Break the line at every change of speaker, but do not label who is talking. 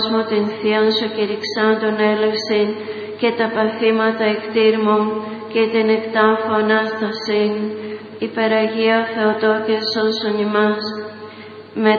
μου την Θείαν σου κηρυξάντων έλευσιν και τα παθήματα εκτήρμων και την εκτάφω Ανάστασιν. Υπεραγία Θεοτόκε σώσον ημάς. Με